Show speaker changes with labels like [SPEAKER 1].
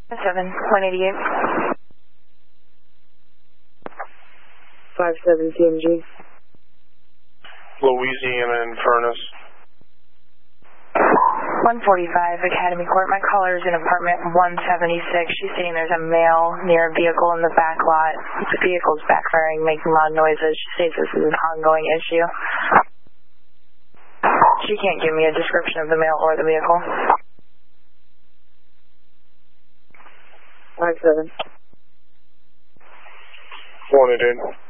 [SPEAKER 1] 188.
[SPEAKER 2] 57 CMG.
[SPEAKER 3] Louisiana in Furnace.
[SPEAKER 1] 145 Academy Court. My caller is in apartment 176. She's saying there's a male near a vehicle in the back lot. The vehicle's backfiring, making loud noises. She says this is an ongoing issue. She can't give me a description of the male or the vehicle.
[SPEAKER 2] 57.
[SPEAKER 3] 188.